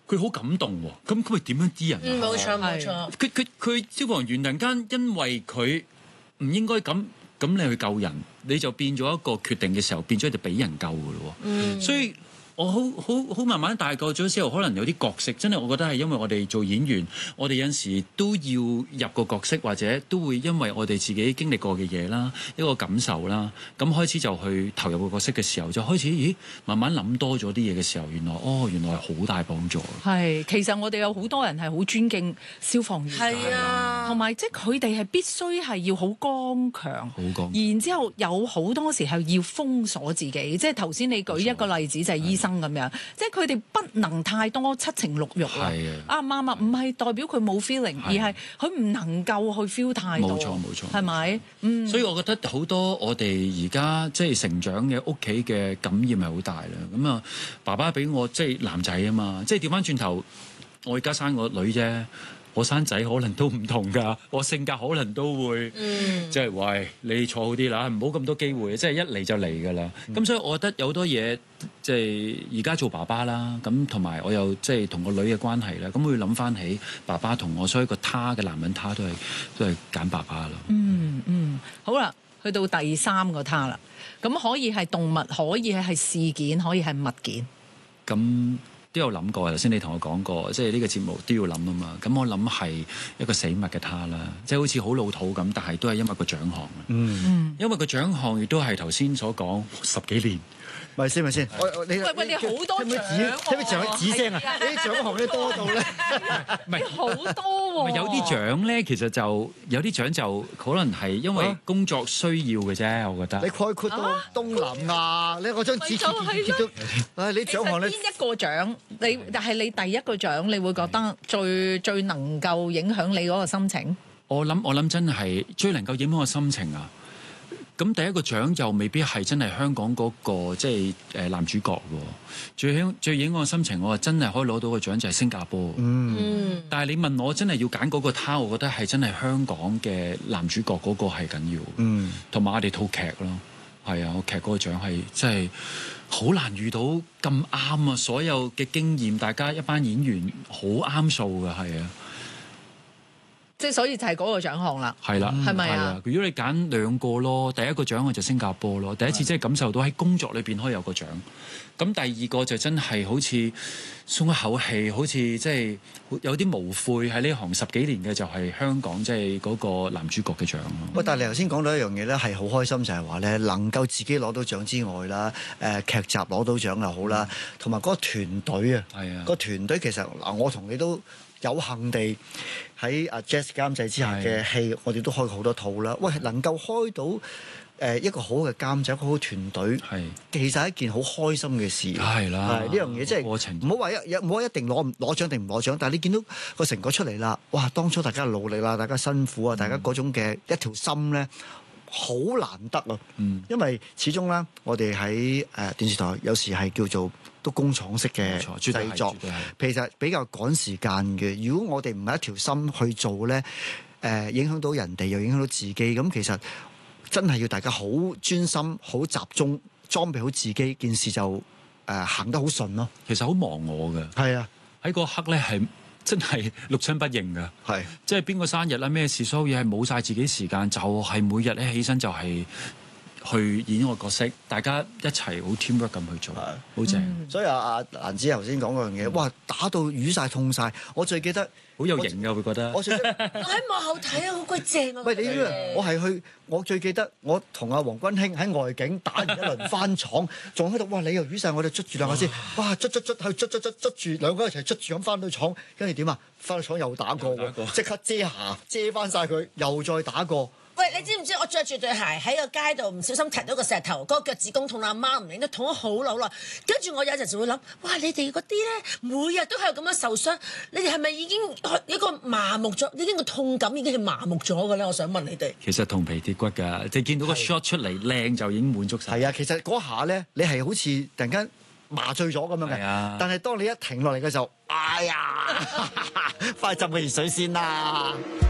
佢好感動喎，咁佢點樣啲人啊？ 冇錯冇錯。 佢消防員突然間因為佢唔應該咁你去救人，你就變咗一個決定嘅時候，變咗就俾人救㗎咯喎。所以我好慢慢大個咗之後，可能有啲角色真係我覺得係因為我哋做演員，我哋有陣時都要入個角色，或者都會因為我哋自己經歷過嘅嘢啦，一個感受啦，咁開始就去投入個角色嘅時候，就開始慢慢諗多咗啲嘢嘅時候，原來係好大幫助。 係，其實我哋有好多人係好尊敬消防員， 係啊， 同埋即係佢哋係必須係要好剛強，然之後有好多時候要封鎖自己，即係頭先你舉一個例子就係醫生咁樣，即係佢哋不能太多七情六欲啦。啱唔啱啊？唔係代表佢冇 feeling，而係佢唔能夠去 feel 太多。冇錯，係咪？ 所以我覺得好多我哋而家即係成長嘅屋企嘅感染係好大啦。咁啊，爸爸俾我即係男仔啊嘛，即係調翻轉頭，我而家生個女啫。我生仔可能都唔同㗎，我性格可能都會，即係喂你坐好啲啦，唔好咁多機會，即係一嚟就嚟㗎啦。咁所以我覺得有好多嘢，即係而家做爸爸啦，咁同埋我又即係同個女嘅關係啦，咁會諗翻起爸爸同我，所以個他嘅男人他都係揀爸爸咯。 好啦，去到第三個他啦，咁可以係動物，可以係事件，可以係物件。 咁都有諗過，頭先你同我講過，即係呢個節目都要諗啊嘛。咁我諗係一個死物嘅他啦，即係好似好老土咁，但係都係因為個獎項。因為個獎項亦都係頭先所講10幾年。 咪先？ 你好多獎， 聽唔聽指聲啊？你啲獎項咧多到咧， 唔係好多喎。 有啲獎咧，其實就有啲獎就可能係因為工作需要嘅啫，我覺得。 你概括到東南亞，你我張紙貼到，你獎項咧邊一個獎？但係你第一個獎，你會覺得最能夠影響你嗰個心情？ 我諗真係最能夠影響我心情啊！咁第一個獎就未必係真係香港嗰個即係男主角喎，最影響我心情，我真係可以攞到個獎就係新加坡。但係你問我真係要揀嗰個他，我覺得係真係香港嘅男主角嗰個係緊要。同埋我哋套劇咯，係啊，我劇嗰個獎係真係好難遇到咁啱啊！所有嘅經驗，大家一班演員好啱數㗎，係啊。 即係所以就係嗰個獎項啦， 係啦， 係咪啊？ 如果你揀兩個咯，第一個獎我就新加坡咯，第一次真係感受到喺工作裏邊可以有個獎。咁第二個就真係好似鬆一口氣，好似即係有啲無悔喺呢行10幾年嘅，就係香港即係嗰個男主角嘅獎咯。 喂，但係你頭先講到一樣嘢咧，係好開心，就係話咧能夠自己攞到獎之外啦，劇集攞到獎又好啦，同埋嗰個團隊啊，個團隊其實嗱，我同你都有幸地喺阿 Jazz 監製之下嘅戲，我哋都開過好多套啦。喂，能夠開到一個好嘅監製，一個好團隊，其實係一件好開心嘅事。係啦，呢樣嘢即係唔好話一定攞獎定唔攞獎，但係你見到個成果出嚟啦，哇！當初大家努力啦，大家辛苦啊，大家嗰種嘅一條心咧，好難得啊。因為始終咧，我哋喺電視台有時係叫做都工廠式嘅製作，其實比較趕時間嘅。如果我哋唔係一條心去做咧，影響到人哋又影響到自己，咁其實真係要大家好專心、好集中，裝備好自己，件事就行得好順咯。 其實好忘我嘅，係啊，喺嗰刻咧係真係六親不認嘅，係即係邊個生日啦、咩事，所有嘢係冇晒自己時間，就係每日咧起身就係去演個角色，大家一齊好 teamwork 咁去做，好正。所以阿蘭子頭先講嗰樣嘢，哇，打到瘀晒痛晒，我最記得好有型㗎，會覺得。我喺幕後睇啊，好鬼正啊！ 喂，你我最記得我同阿黃君興喺外景打完一輪翻廠，仲喺度哇！你又瘀晒，我哋捽住兩下先，哇！捽住兩個一齊捽住咁翻到廠，跟住點啊？翻到廠又打過，即刻遮翻晒佢，又再打過。 喂，你知唔知我着住對鞋喺個街度唔小心踢到個石頭，嗰個腳趾公痛，阿媽唔認得，痛咗好耐。跟住我有陣時會諗，哇！你哋嗰啲咧，每日都係咁樣受傷，你哋係咪已經一個麻木咗？已經個痛感已經係麻木咗嘅咧？我想問你哋。 其實銅皮鐵骨㗎，你見到個 shot 出嚟靚就已經滿足晒。 係啊，其實嗰下咧，你係好似突然間麻醉咗咁樣嘅。但係當你一停落嚟嘅時候，哎呀，快浸個熱水先啦！